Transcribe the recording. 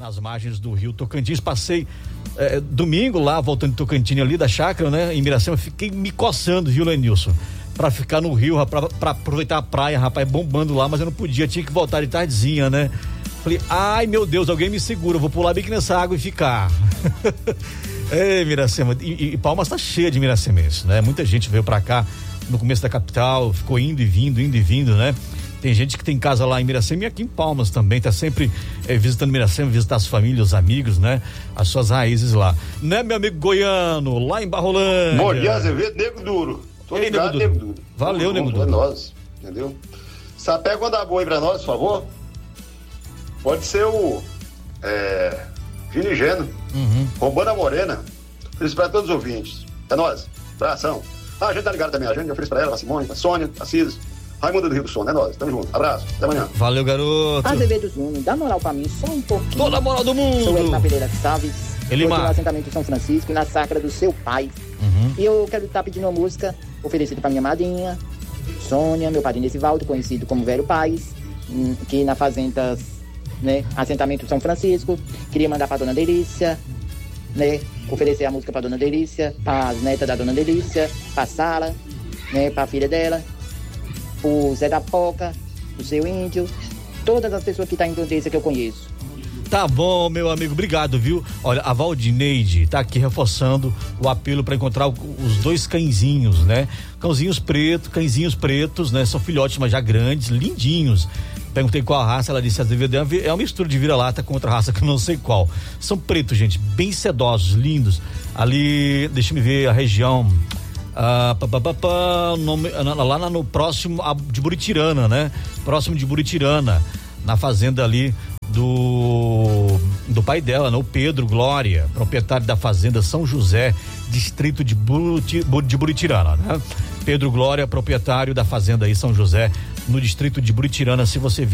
nas margens do rio Tocantins. Passei domingo lá, voltando de Tocantins ali da chácara, né? Em Miracema, fiquei me coçando, viu, Lenilson? Pra ficar no rio, pra aproveitar a praia, rapaz, bombando lá, mas eu não podia, tinha que voltar de tardezinha, né? Falei, ai meu Deus, alguém me segura, eu vou pular bem aqui nessa água e ficar. Ei, Miracema, e Palmas tá cheia de miracemenses, né? Muita gente veio pra cá no começo da capital, ficou indo e vindo, né? Tem gente que tem casa lá em Miracema e aqui em Palmas também, tá sempre visitando Miracema, visitar as famílias, os amigos, né? As suas raízes lá. Né, meu amigo goiano, lá em Barrolândia? Bom dia, Azevedo, Nego Duro. Tô ligado, Nego Duro. Valeu, Nego Duro. É nós, entendeu? Sapé, quando dá boa aí pra nós, por favor. Pode ser o Vinigeno, Roubando a Morena. Ofereço pra todos os ouvintes. É nóis. Abração. A gente tá ligado também, a gente oferece pra ela, pra Simone, pra Sônia, pra Cis, Raimundo do Rio do Sono, é nóis, tamo junto, abraço, até amanhã. Valeu, garoto. Azevedo Júnior, dá moral pra mim, só um pouquinho. Toda a moral do mundo. Sou Edna Pereira Salves, Ele no assentamento de São Francisco, na chácara do seu pai. E eu quero estar pedindo uma música oferecida pra minha madrinha, Sônia, meu padrinho Esivaldo, conhecido como Velho Paz, que na fazenda, né, assentamento São Francisco. Queria mandar pra Dona Delícia, né, oferecer a música pra Dona Delícia, pra neta da Dona Delícia, pra Sara, né, pra filha dela, o Zé da Poca, o seu Índio, todas as pessoas que tá em Prudência que eu conheço. Tá bom, meu amigo, obrigado, viu? Olha, a Valdineide tá aqui reforçando o apelo para encontrar os dois cãezinhos, né? Cãezinhos pretos, né? São filhotes, mas já grandes, lindinhos. Perguntei qual a raça, ela disse é uma mistura de vira-lata com outra raça que eu não sei qual. São pretos, gente, bem sedosos, lindos. Ali, deixa eu ver a região, lá no próximo de Buritirana, né? Próximo de Buritirana, na fazenda ali do pai dela, né? O Pedro Glória, proprietário da fazenda São José, distrito de Buritirana, né? Pedro Glória, proprietário da fazenda aí São José, no distrito de Buritirana. Se você